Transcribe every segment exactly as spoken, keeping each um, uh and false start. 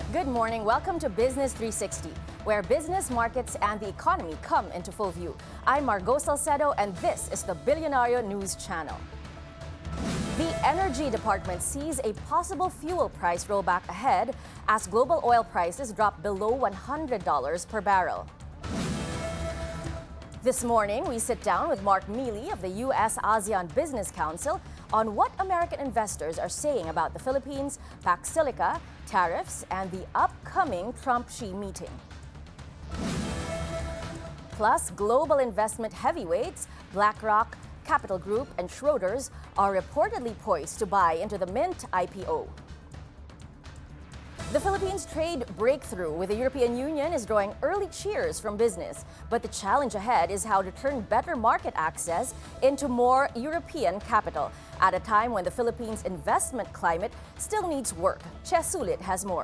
Good morning. Welcome to Business three sixty, where business, markets, and the economy come into full view. I'm Margot Salcedo, and this is the Billionario News Channel. The Energy Department sees a possible fuel price rollback ahead as global oil prices drop below one hundred dollars per barrel. This morning, we sit down with Mark Mealy of the U S ASEAN Business Council on what American investors are saying about the Philippines, Pac Silica, tariffs, and the upcoming Trump-Xi meeting. Plus, global investment heavyweights BlackRock, Capital Group, and Schroders are reportedly poised to buy into the Mint I P O. The Philippines trade breakthrough with the European Union is drawing early cheers from business, but the challenge ahead is how to turn better market access into more European capital at a time when the Philippines' investment climate still needs work. Ches Sulit has more.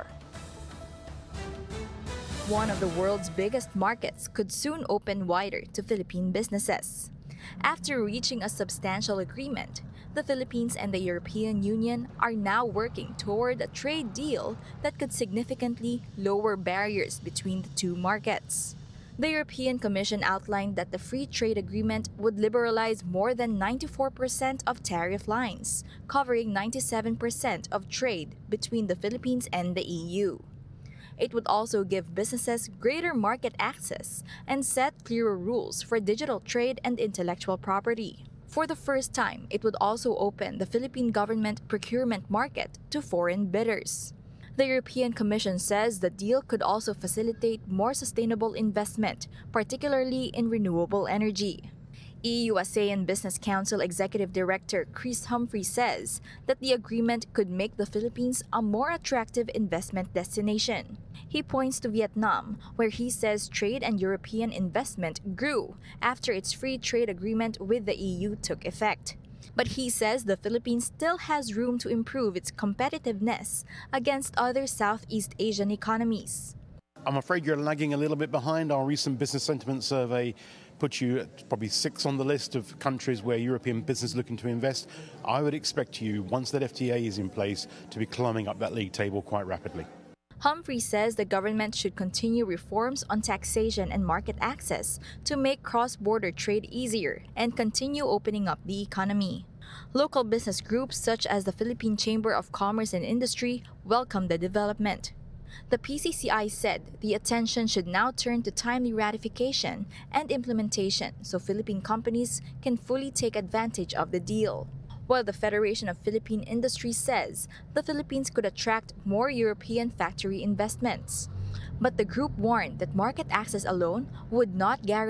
One of the world's biggest markets could soon open wider to Philippine businesses. After reaching a substantial agreement, the Philippines and the European Union are now working toward a trade deal that could significantly lower barriers between the two markets. The European Commission outlined that the free trade agreement would liberalize more than ninety-four percent of tariff lines, covering ninety-seven percent of trade between the Philippines and the E U. It would also give businesses greater market access and set clearer rules for digital trade and intellectual property. For the first time, it would also open the Philippine government procurement market to foreign bidders. The European Commission says the deal could also facilitate more sustainable investment, particularly in renewable energy. E U ASEAN Business Council Executive Director Chris Humphrey says that the agreement could make the Philippines a more attractive investment destination. He points to Vietnam, where he says trade and European investment grew after its free trade agreement with the E U took effect. But he says the Philippines still has room to improve its competitiveness against other Southeast Asian economies. I'm afraid you're lagging a little bit behind. Our recent business sentiment survey puts you at probably six on the list of countries where European business is looking to invest. I would expect you, once that F T A is in place, to be climbing up that league table quite rapidly. Humphrey says the government should continue reforms on taxation and market access to make cross-border trade easier and continue opening up the economy. Local business groups such as the Philippine Chamber of Commerce and Industry welcome the development. The P C C I said the attention should now turn to timely ratification and implementation so Philippine companies can fully take advantage of the deal. While the Federation of Philippine Industry says the Philippines could attract more European factory investments. But the group warned that market access alone would not guarantee